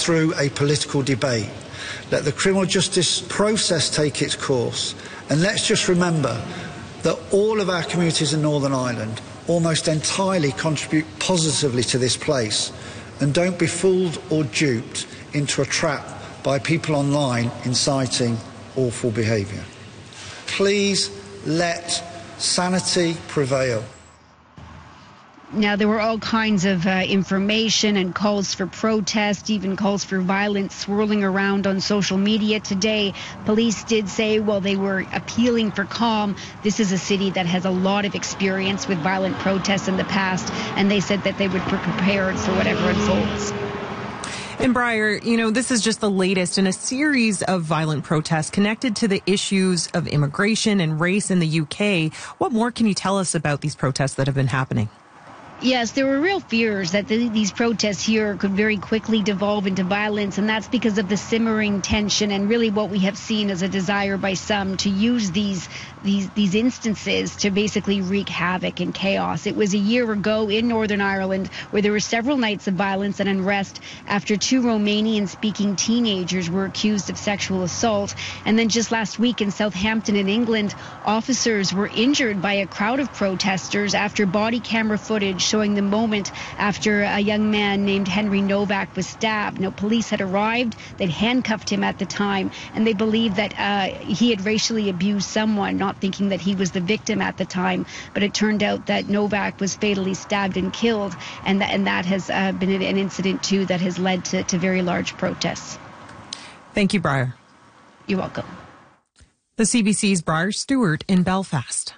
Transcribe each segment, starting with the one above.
through a political debate. Let the criminal justice process take its course. And let's just remember that all of our communities in Northern Ireland almost entirely contribute positively to this place. And don't be fooled or duped into a trap by people online inciting awful behaviour. Please let sanity prevail. Now, there were all kinds of information and calls for protest, even calls for violence swirling around on social media today. Police did say, while they were appealing for calm, this is a city that has a lot of experience with violent protests in the past, and they said that they would be prepared for whatever unfolds. And Briar, this is just the latest in a series of violent protests connected to the issues of immigration and race in the UK. What more can you tell us about these protests that have been happening? Yes, there were real fears that these protests here could very quickly devolve into violence, and that's because of the simmering tension and really what we have seen as a desire by some to use these instances to basically wreak havoc and chaos. It was a year ago in Northern Ireland where there were several nights of violence and unrest after two Romanian-speaking teenagers were accused of sexual assault. And then just last week in Southampton in England, officers were injured by a crowd of protesters after body camera footage showing the moment after a young man named Henry Novak was stabbed. Now, police had arrived, they'd handcuffed him at the time, and they believed that he had racially abused someone, not thinking that he was the victim at the time. But it turned out that Novak was fatally stabbed and killed, and that has been an incident, too, that has led to very large protests. Thank you, Briar. You're welcome. The CBC's Briar Stewart in Belfast.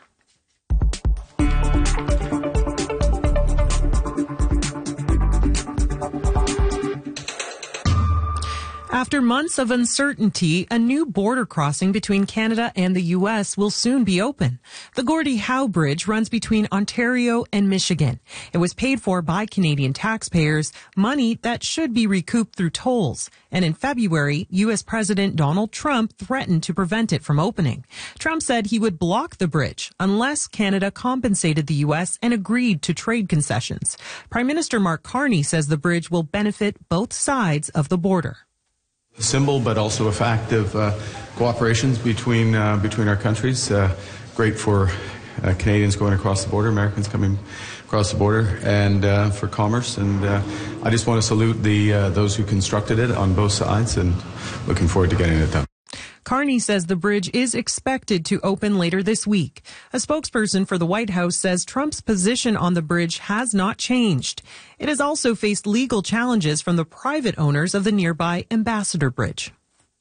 After months of uncertainty, a new border crossing between Canada and the U.S. will soon be open. The Gordie Howe Bridge runs between Ontario and Michigan. It was paid for by Canadian taxpayers, money that should be recouped through tolls. And in February, U.S. President Donald Trump threatened to prevent it from opening. Trump said he would block the bridge unless Canada compensated the U.S. and agreed to trade concessions. Prime Minister Mark Carney says the bridge will benefit both sides of the border. A symbol, but also a fact of cooperation between our countries. Great for Canadians going across the border, Americans coming across the border, and for commerce. And I just want to salute those who constructed it on both sides, and looking forward to getting it done. Carney says the bridge is expected to open later this week. A spokesperson for the White House says Trump's position on the bridge has not changed. It has also faced legal challenges from the private owners of the nearby Ambassador Bridge.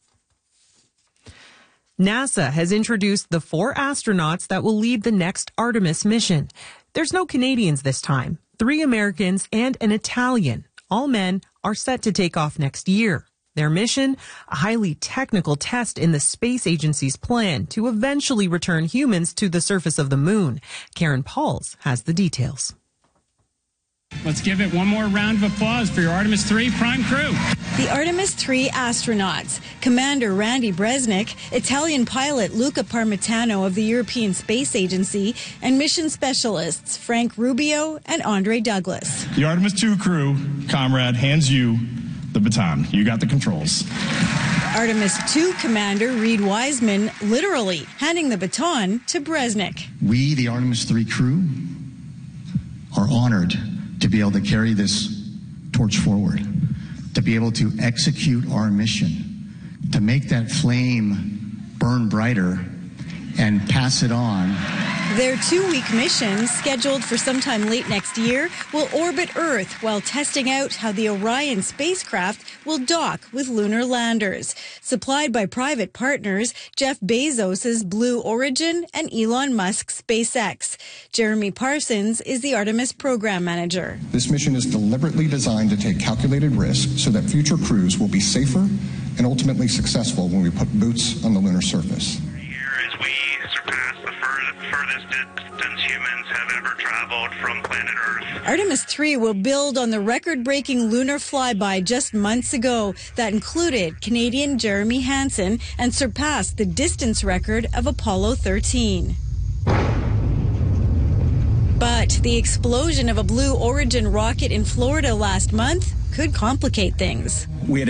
NASA has introduced the 4 astronauts that will lead the next Artemis mission. There's no Canadians this time. 3 Americans and an Italian. All men are set to take off next year. Their mission, a highly technical test in the space agency's plan to eventually return humans to the surface of the moon. Karen Pauls has the details. Let's give it one more round of applause for your Artemis 3 prime crew. The Artemis 3 astronauts, Commander Randy Bresnik, Italian pilot Luca Parmitano of the European Space Agency, and mission specialists Frank Rubio and Andre Douglas. The Artemis 2 crew, comrade, hands you the baton. You got the controls. Artemis 2 Commander Reed Wiseman literally handing the baton to Bresnik. We, the Artemis 3 crew, are honored to be able to carry this torch forward, to be able to execute our mission, to make that flame burn brighter and pass it on. Their 2-week mission, scheduled for sometime late next year, will orbit Earth while testing out how the Orion spacecraft will dock with lunar landers. Supplied by private partners, Jeff Bezos' Blue Origin and Elon Musk's SpaceX. Jeremy Parsons is the Artemis program manager. This mission is deliberately designed to take calculated risks so that future crews will be safer and ultimately successful when we put boots on the lunar surface. We surpass the furthest distance humans have ever traveled from planet Earth. Artemis 3 will build on the record-breaking lunar flyby just months ago that included Canadian Jeremy Hansen and surpassed the distance record of Apollo 13. But the explosion of a Blue Origin rocket in Florida last month could complicate things. We had